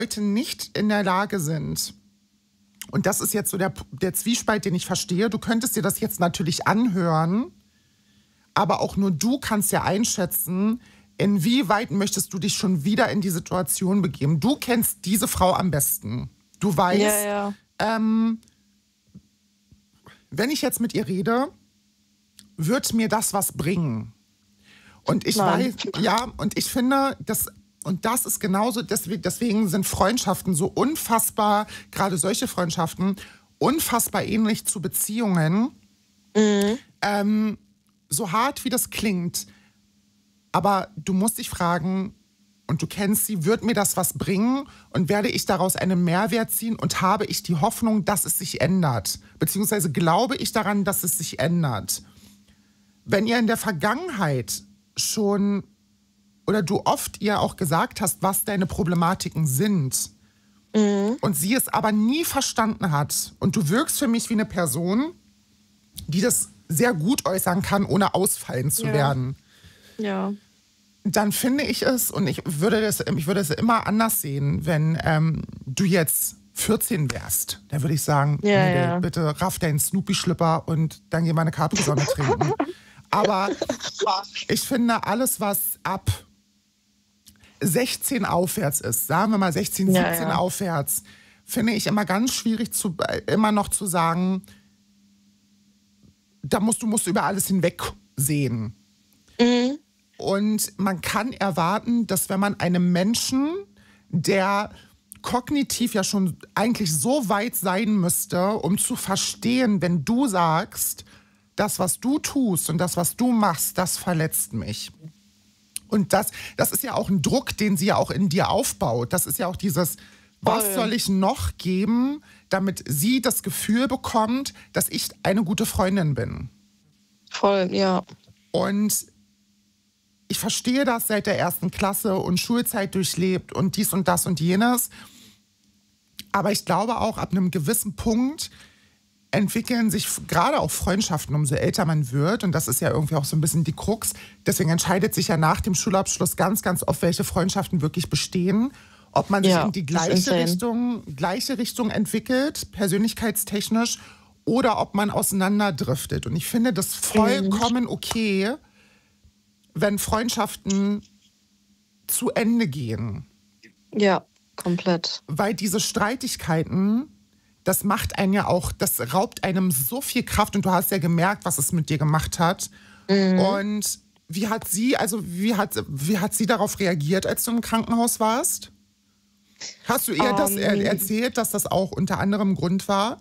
Leute nicht in der Lage sind, und das ist jetzt so der Zwiespalt, den ich verstehe, du könntest dir das jetzt natürlich anhören, aber auch nur du kannst ja einschätzen, inwieweit möchtest du dich schon wieder in die Situation begeben. Du kennst diese Frau am besten. Du weißt, wenn ich jetzt mit ihr rede, wird mir das was bringen. Und ich weiß, ja, und ich finde, das ist genauso, deswegen sind Freundschaften so unfassbar, gerade solche Freundschaften, unfassbar ähnlich zu Beziehungen. So hart wie das klingt, aber du musst dich fragen, und du kennst sie, wird mir das was bringen und werde ich daraus einen Mehrwert ziehen und habe ich die Hoffnung, dass es sich ändert? Beziehungsweise glaube ich daran, dass es sich ändert? Wenn ihr in der Vergangenheit schon oder du oft ihr auch gesagt hast, was deine Problematiken sind und sie es aber nie verstanden hat und du wirkst für mich wie eine Person, die das sehr gut äußern kann, ohne ausfallen zu werden. Ja. Dann finde ich es, und ich würde es immer anders sehen, wenn du jetzt 14 wärst. Da würde ich sagen, bitte raff deinen Snoopy-Schlipper und dann geh mal eine Capri-Sonne trinken. Aber ich finde, alles, was ab 16 aufwärts ist, sagen wir mal 16, 17 aufwärts, finde ich immer ganz schwierig, immer noch zu sagen, du musst über alles hinweg sehen. Und man kann erwarten, dass wenn man einem Menschen, der kognitiv ja schon eigentlich so weit sein müsste, um zu verstehen, wenn du sagst, das, was du tust und das, was du machst, das verletzt mich. Und das ist ja auch ein Druck, den sie ja auch in dir aufbaut. Das ist ja auch dieses, was soll ich noch geben, damit sie das Gefühl bekommt, dass ich eine gute Freundin bin. Voll, ja. Und ich verstehe das seit der 1. Klasse und Schulzeit durchlebt und dies und das und jenes. Aber ich glaube auch, ab einem gewissen Punkt entwickeln sich gerade auch Freundschaften, umso älter man wird. Und das ist ja irgendwie auch so ein bisschen die Krux. Deswegen entscheidet sich ja nach dem Schulabschluss ganz, ganz oft, welche Freundschaften wirklich bestehen. Ob man sich in die gleiche Richtung entwickelt, persönlichkeitstechnisch, oder ob man auseinanderdriftet. Und ich finde das vollkommen okay, wenn Freundschaften zu Ende gehen. Ja, komplett. Weil diese Streitigkeiten, das macht einen ja auch, das raubt einem so viel Kraft und du hast ja gemerkt, was es mit dir gemacht hat. Und wie hat sie darauf reagiert, als du im Krankenhaus warst? Hast du ihr das erzählt, dass das auch unter anderem Grund war?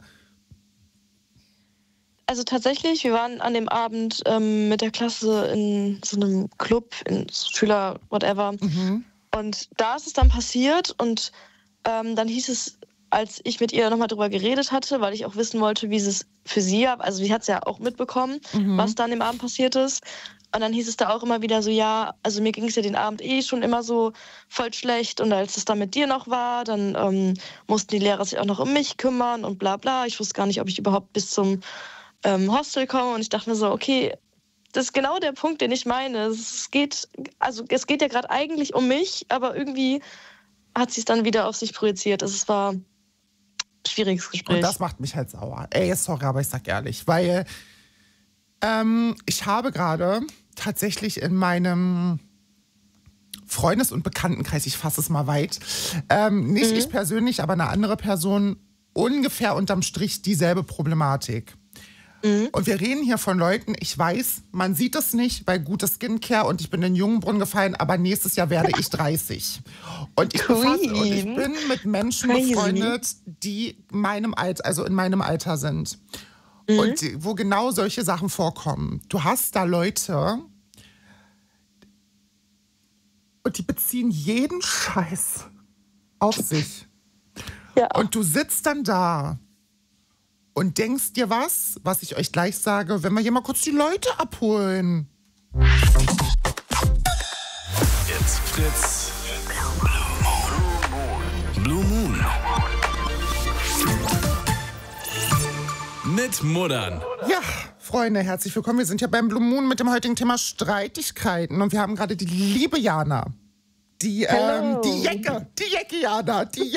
Also tatsächlich, wir waren an dem Abend mit der Klasse in so einem Club, in Schüler, whatever. Und da ist es dann passiert und dann hieß es, als ich mit ihr nochmal drüber geredet hatte, weil ich auch wissen wollte, wie es für sie, also sie hat es ja auch mitbekommen, was dann am Abend passiert ist. Und dann hieß es da auch immer wieder so, ja, also mir ging es ja den Abend schon immer so voll schlecht. Und als es dann mit dir noch war, dann mussten die Lehrer sich auch noch um mich kümmern und bla bla. Ich wusste gar nicht, ob ich überhaupt bis zum Hostel komme. Und ich dachte mir so, okay, das ist genau der Punkt, den ich meine. Es geht ja gerade eigentlich um mich, aber irgendwie hat sie es dann wieder auf sich projiziert. Also es war ein schwieriges Gespräch. Und das macht mich halt sauer. Ey, sorry, aber ich sag ehrlich, weil ich habe gerade tatsächlich in meinem Freundes- und Bekanntenkreis, ich fasse es mal weit, nicht ich persönlich, aber eine andere Person, ungefähr unterm Strich dieselbe Problematik. Und wir reden hier von Leuten, ich weiß, man sieht es nicht, weil gute Skincare und ich bin in den Jungenbrunnen gefallen, aber nächstes Jahr werde ich 30. Und ich bin mit Menschen befreundet, die in meinem Alter sind. Und wo genau solche Sachen vorkommen. Du hast da Leute, und die beziehen jeden Scheiß auf sich. Ja. Und du sitzt dann da und denkst dir was ich euch gleich sage, wenn wir hier mal kurz die Leute abholen. Jetzt Fritz. Blue Moon. Mit Muddern. Ja, Freunde, herzlich willkommen. Wir sind ja beim Blue Moon mit dem heutigen Thema Streitigkeiten. Und wir haben gerade die liebe Jana. Die Jecke Jana. Die